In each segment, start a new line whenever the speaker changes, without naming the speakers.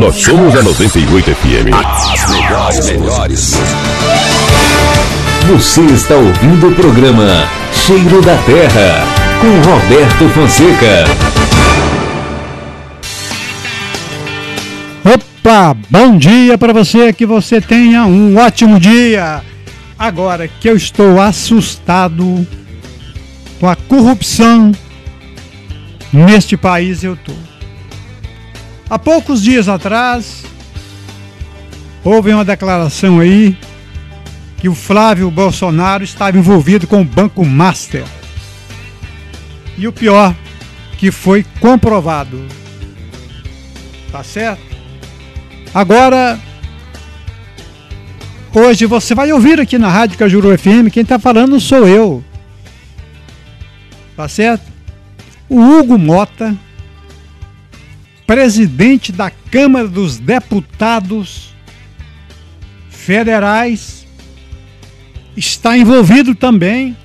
Nós somos a 98 FM.
As melhores.
Você está ouvindo o programa Cheiro da Terra, com Roberto Fonseca.
Opa, bom dia para você, que você tenha um ótimo dia. Agora que eu estou assustado com a corrupção neste país, eu estou. Há poucos dias atrás, houve uma declaração aí que o Flávio Bolsonaro estava envolvido com o Banco Master. E o pior, que foi comprovado. Tá certo? Agora, hoje você vai ouvir aqui na Rádio Cajuru FM, quem está falando sou eu. Tá certo? O Hugo Mota, presidente da Câmara dos Deputados Federais, está envolvido também.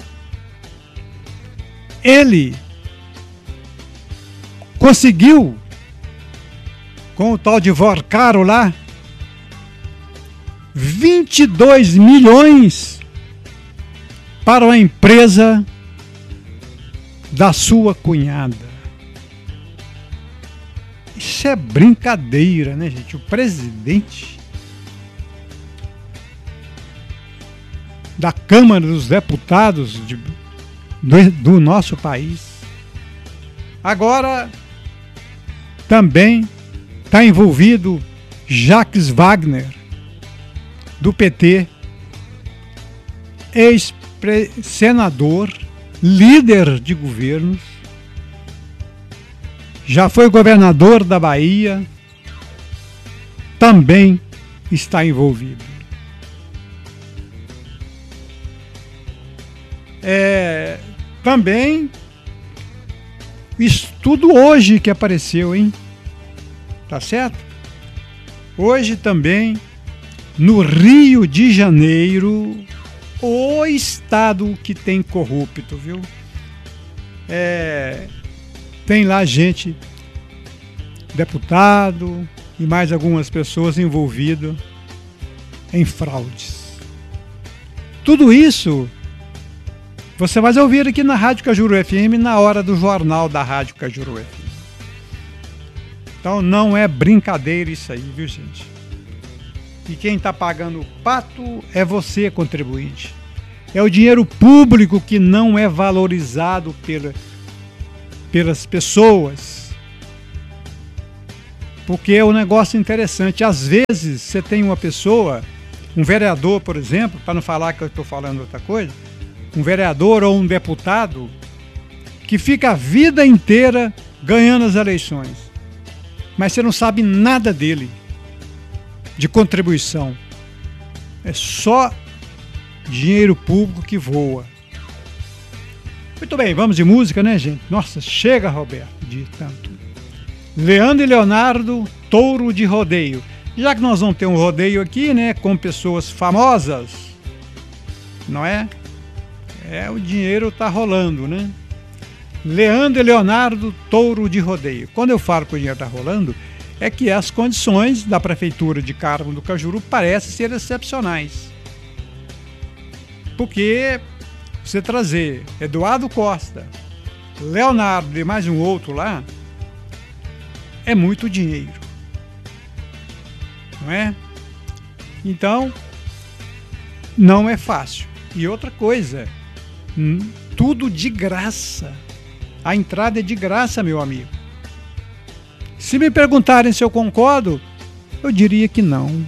Ele conseguiu, com o tal de Vorcaro lá, 22 milhões para uma empresa da sua cunhada. Isso é brincadeira, né, gente? O presidente da Câmara dos Deputados do nosso país agora também está envolvido Jacques Wagner, do PT, ex-senador, líder de governos, já foi governador da Bahia, também está envolvido. Também estudo hoje que apareceu, hein? Tá certo? Hoje também, no Rio de Janeiro, o estado que tem corrupto, viu? Tem lá gente, deputado e mais algumas pessoas envolvidas em fraudes. Tudo isso você vai ouvir aqui na Rádio Cajuru FM na hora do jornal da Rádio Cajuru FM. Então não é brincadeira isso aí, viu, gente? E quem está pagando o pato é você, contribuinte. É o dinheiro público que não é valorizado pelas pessoas. Porque é um negócio interessante. Às vezes você tem uma pessoa, um vereador, por exemplo, para não falar que eu estou falando outra coisa, um vereador ou um deputado que fica a vida inteira ganhando as eleições, mas você não sabe nada dele, de contribuição. É só dinheiro público que voa. Muito bem, vamos de música, né, gente? Nossa, chega, Roberto, de tanto. Leandro e Leonardo, Touro de Rodeio. Já que nós vamos ter um rodeio aqui, né, com pessoas famosas, não é? O dinheiro tá rolando, né? Leandro e Leonardo, Touro de Rodeio. Quando eu falo que o dinheiro está rolando, é que as condições da Prefeitura de Carmo do Cajuru parecem ser excepcionais. Porque você trazer Eduardo Costa, Leonardo e mais um outro lá, é muito dinheiro. Não é? Então, não é fácil. E outra coisa, tudo de graça. A entrada é de graça, meu amigo. Se me perguntarem se eu concordo, eu diria que não.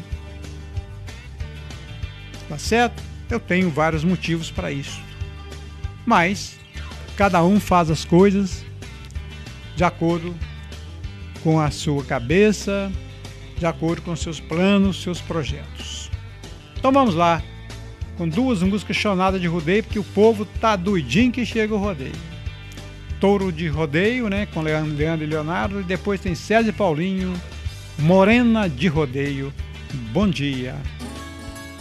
Tá certo? Eu tenho vários motivos para isso. Mas cada um faz as coisas de acordo com a sua cabeça, de acordo com seus planos, seus projetos. Então vamos lá, com duas músicas chonadas de rodeio, porque o povo tá doidinho que chega o rodeio. Touro de Rodeio, né, com Leandro e Leonardo, e depois tem César e Paulinho, Morena de Rodeio. Bom dia.